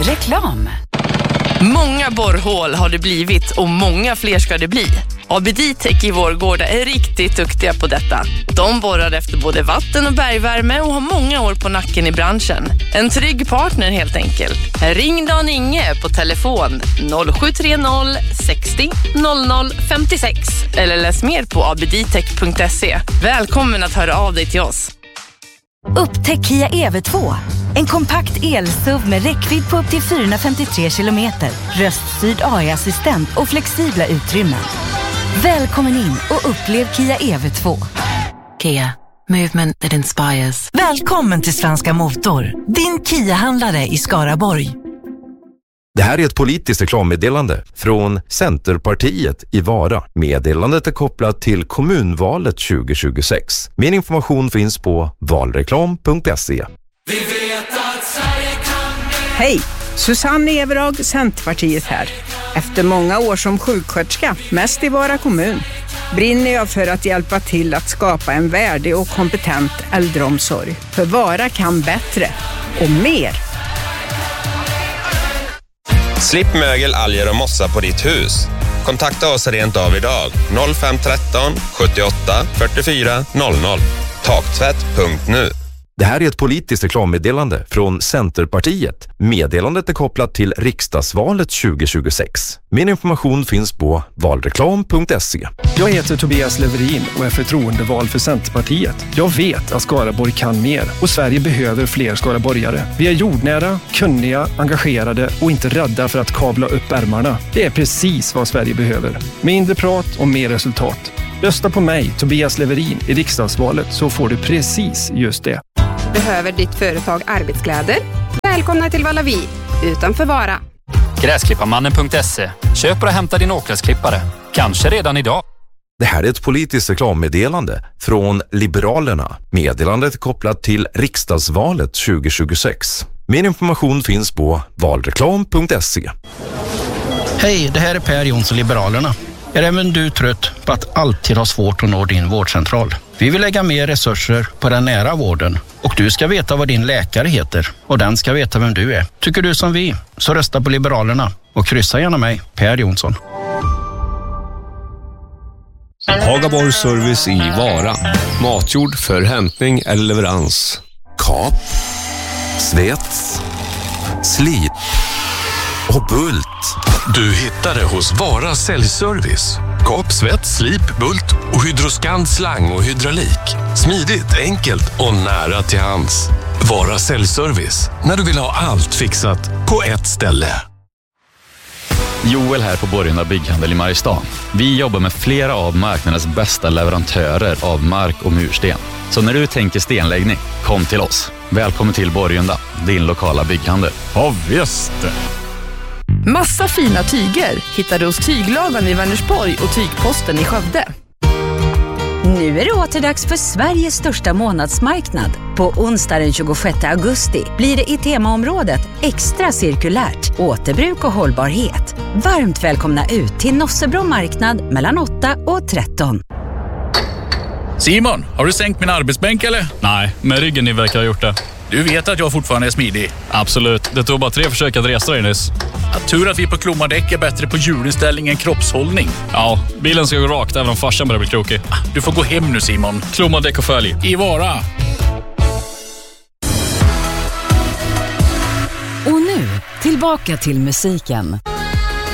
Reklam. Många borrhål har det blivit och många fler ska det bli. ABD-Tech i Vårgårda är riktigt duktiga på detta. De borrar efter både vatten och bergvärme och har många år på nacken i branschen. En trygg partner helt enkelt. Ring Dan Inge på telefon 0730 60 00 56 eller läs mer på abdtech.se. Välkommen att höra av dig till oss. Upptäck Kia EV2. En kompakt el-SUV med räckvidd på upp till 453 kilometer, röststyrd AI-assistent och flexibla utrymmen. Välkommen in och upplev Kia EV2. Kia. Movement that inspires. Välkommen till Svenska Motor, din Kia-handlare i Skaraborg. Det här är ett politiskt reklammeddelande från Centerpartiet i Vara. Meddelandet är kopplat till kommunvalet 2026. Mer information finns på valreklam.se. Vi vet att Sverige kan mer. Hej, Susanne Everag, Centerpartiet här. Efter många år som sjuksköterska, mest i Vara kommun, brinner jag för att hjälpa till att skapa en värdig och kompetent äldreomsorg. För Vara kan bättre och mer. Slipp mögel, alger och mossa på ditt hus. Kontakta oss rent av idag. 0513 78 44 00. Taktvätt.nu. Det här är ett politiskt reklammeddelande från Centerpartiet. Meddelandet är kopplat till riksdagsvalet 2026. Mer information finns på valreklam.se. Jag heter Tobias Leverin och är förtroendevald för Centerpartiet. Jag vet att Skaraborg kan mer och Sverige behöver fler skaraborgare. Vi är jordnära, kunniga, engagerade och inte rädda för att kavla upp ärmarna. Det är precis vad Sverige behöver. Mindre prat och mer resultat. Rösta på mig, Tobias Leverin, i riksdagsvalet så får du precis just det. Behöver ditt företag arbetskläder? Välkomna till Vallavi, utanför Vara. Gräsklipparmannen.se. Köp och hämta din åkgräsklippare. Kanske redan idag. Det här är ett politiskt reklammeddelande från Liberalerna. Meddelandet är kopplat till riksdagsvalet 2026. Mer information finns på valreklam.se. Hej, det här är Per Jonsson, Liberalerna. Är även du trött på att alltid ha svårt att nå din vårdcentral? Vi vill lägga mer resurser på den nära vården och du ska veta vad din läkare heter och den ska veta vem du är. Tycker du som vi, så rösta på Liberalerna och kryssa gärna mig, Per Jonsson. Hagaborg Service i Vara. Matjord för hämtning eller leverans. Kap, svets, slip och bult. Du hittar det hos Vara Säljservice. Kap, svett, slip, bult och Hydroscan slang och hydraulik. Smidigt, enkelt och nära till hands. Vara Säljservice. När du vill ha allt fixat på ett ställe. Joel här på Borgunda Bygghandel i Mariestad. Vi jobbar med flera av marknadens bästa leverantörer av mark och mursten. Så när du tänker stenläggning, kom till oss. Välkommen till Borgunda, din lokala bygghandel. Ja, visst. Massa fina tyger hittar du hos Tygladan i Vänersborg och Tygposten i Skövde. Nu är det återdags för Sveriges största månadsmarknad. På onsdag den 26 augusti blir det i temaområdet extra cirkulärt, återbruk och hållbarhet. Varmt välkomna ut till Nossebro marknad mellan 8 och 13. Simon, har du sänkt min arbetsbänk eller? Nej, men ryggen ni verkar ha gjort det. Du vet att jag fortfarande är smidig. Absolut, det tog bara 3 försök att resa dig nyss. Tur att vi på Klommardäck är bättre på hjulinställning än kroppshållning. Ja, bilen ska gå rakt även om farsan börjar bli krokig. Du får gå hem nu Simon. Klommardäck och följ. I Vara. Och nu, tillbaka till musiken.